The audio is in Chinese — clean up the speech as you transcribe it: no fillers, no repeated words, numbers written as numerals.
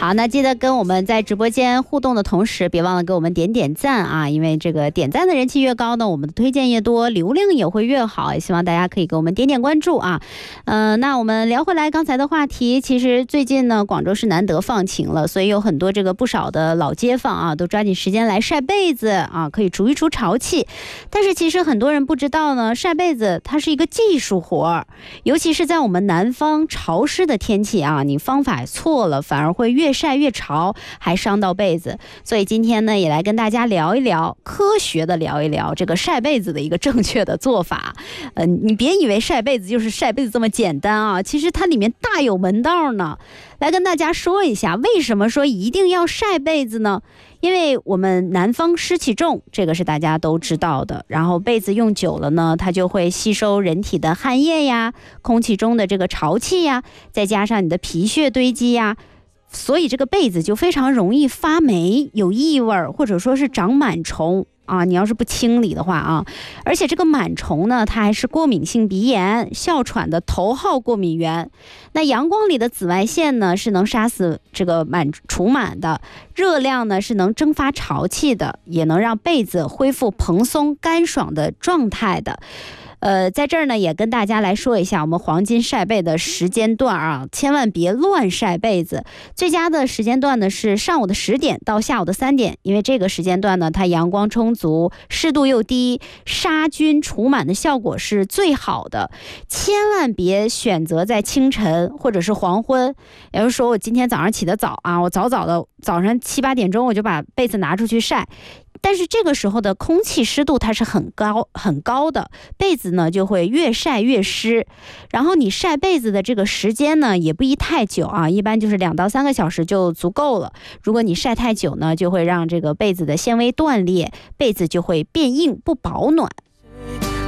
好，那记得跟我们在直播间互动的同时，别忘了给我们点点赞啊，因为这个点赞的人气越高呢，我们的推荐越多，流量也会越好。也希望大家可以给我们点点关注啊。那我们聊回来刚才的话题，其实最近呢，广州是难得放晴了，所以有很多这个不少的老街坊啊，都抓紧时间来晒被子啊，可以除一除潮气。但是其实很多人不知道呢，晒被子它是一个技术活，尤其是在我们南方潮湿的天气啊，你方法错了，反而会越晒越潮，还伤到被子。所以今天呢，也来跟大家聊一聊，科学的聊一聊这个晒被子的一个正确的做法。你别以为晒被子就是晒被子这么简单啊，其实它里面大有门道呢。来跟大家说一下，为什么说一定要晒被子呢？因为我们南方湿气重，这个是大家都知道的。然后被子用久了呢，它就会吸收人体的汗液呀，空气中的这个潮气呀，再加上你的皮屑堆积呀，所以这个被子就非常容易发霉、有异味，或者说是长螨虫啊。你要是不清理的话啊，而且这个螨虫呢，它还是过敏性鼻炎、哮喘的头号过敏源。那阳光里的紫外线呢，是能杀死这个除螨的；热量呢，是能蒸发潮气的，也能让被子恢复蓬松干爽的状态的。在这儿呢，也跟大家来说一下我们黄金晒被的时间段啊，千万别乱晒被子。最佳的时间段呢是上午的10点到下午的3点，因为这个时间段呢，它阳光充足，湿度又低，杀菌除螨的效果是最好的。千万别选择在清晨或者是黄昏。也就是说，我今天早上起得早啊，我早上7、8点钟我就把被子拿出去晒。但是这个时候的空气湿度它是很高的，被子呢就会越晒越湿。然后你晒被子的这个时间呢也不宜太久啊，一般就是2到3个小时就足够了。如果你晒太久呢，就会让这个被子的纤维断裂，被子就会变硬不保暖。